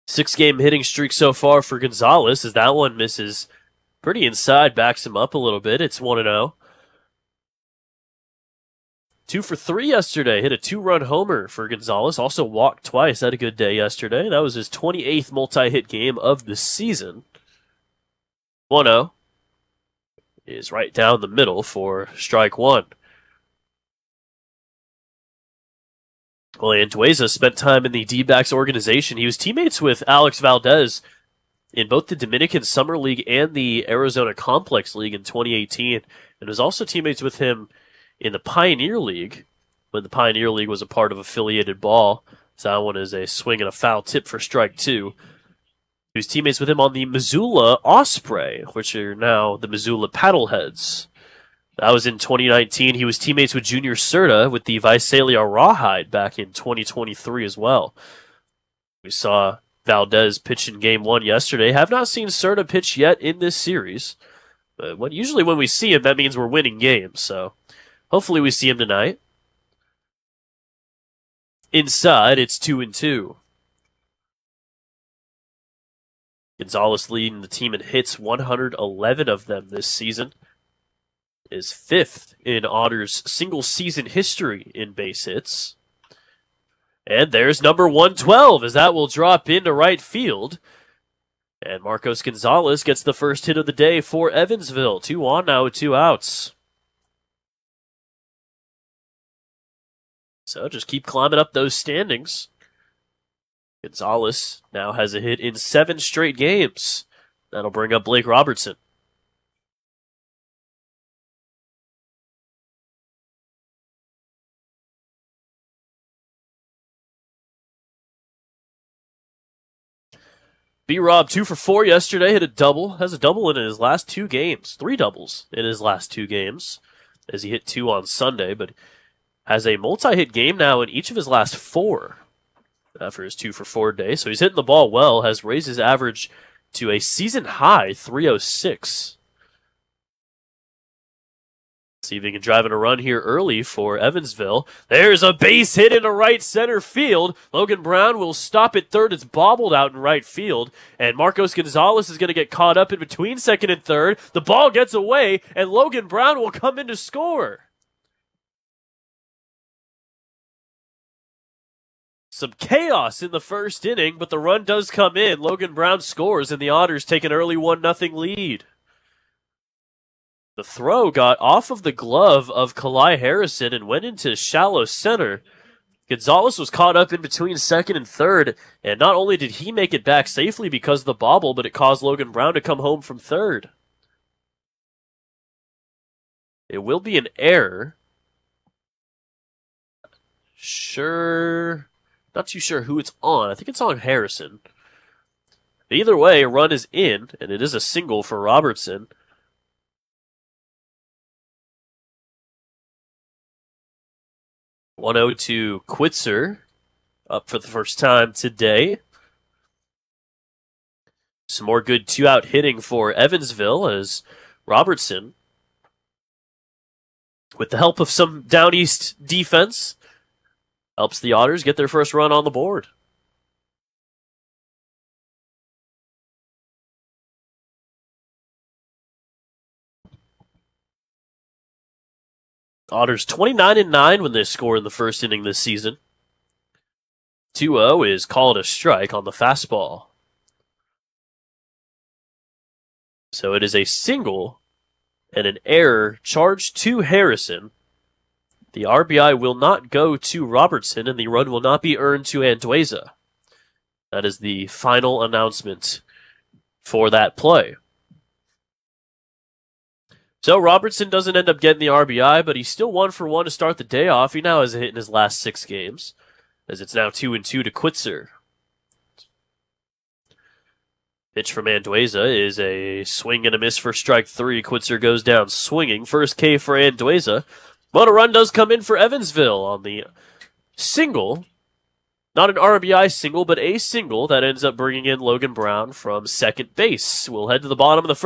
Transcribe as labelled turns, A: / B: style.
A: 6-game hitting streak so far for Gonzalez, as that one misses pretty inside, backs him up a little bit. It's 1-0. 2 for 3 yesterday. Hit a 2-run homer for Gonzalez. Also walked twice. Had a good day yesterday. That was his 28th multi-hit game of the season. 1-0 is right down the middle for strike one. Well, Andueza spent time in the D-backs organization. He was teammates with Alex Valdez in both the Dominican Summer League and the Arizona Complex League in 2018, and was also teammates with him in the Pioneer League, when the Pioneer League was a part of Affiliated Ball. So that one is a swing and a foul tip for strike two. He was teammates with him on the Missoula Osprey, which are now the Missoula Paddleheads. That was in 2019. He was teammates with Junior Serta with the Visalia Rawhide back in 2023 as well. We saw Valdez pitch in Game 1 yesterday. Have not seen Serta pitch yet in this series. But usually when we see him, that means we're winning games, so hopefully we see him tonight. Inside, it's 2-2. Gonzalez leading the team in hits, 111 of them this season. Is 5th in Otters' single-season history in base hits. And there's number 112, as that will drop into right field. And Marcos Gonzalez gets the first hit of the day for Evansville. 2 on now with 2 outs. So just keep climbing up those standings. Gonzalez now has a hit in 7 straight games. That'll bring up Blake Robertson. B-Rob 2 for 4 yesterday, hit a double. Has a double in his last 2 games. 3 doubles in his last 2 games, as he hit 2 on Sunday, but has a multi-hit game now in each of his last 4 after his 2 for 4 day. So he's hitting the ball well, has raised his average to a season high 306. See if he can drive in a run here early for Evansville. There's a base hit into right center field. Logan Brown will stop at third. It's bobbled out in right field. And Marcos Gonzalez is going to get caught up in between second and third. The ball gets away, and Logan Brown will come in to score. Some chaos in the first inning, but the run does come in. Logan Brown scores, and the Otters take an early 1-0 lead. The throw got off of the glove of Kalai Harrison and went into shallow center. Gonzalez was caught up in between second and third, and not only did he make it back safely because of the bobble, but it caused Logan Brown to come home from third. It will be an error. Not too sure who it's on. I think it's on Harrison. Either way, a run is in, and it is a single for Robertson. .1-0 to Quitzer, up for the first time today. Some more good 2-out hitting for Evansville as Robertson, with the help of some down east defense, helps the Otters get their first run on the board. Otters 29-9 when they score in the first inning this season. 2-0 is called a strike on the fastball. So it is a single and an error charged to Harrison. The RBI will not go to Robertson, and the run will not be earned to Andueza. That is the final announcement for that play. So Robertson doesn't end up getting the RBI, but he's still 1 for 1 to start the day off. He now has a hit in his last 6 games, as it's now 2-2 to Quitzer. Pitch from Andueza is a swing and a miss for strike 3. Quitzer goes down swinging. First K for Andueza. But a run does come in for Evansville on the single. Not an RBI single, but a single that ends up bringing in Logan Brown from second base. We'll head to the bottom of the first.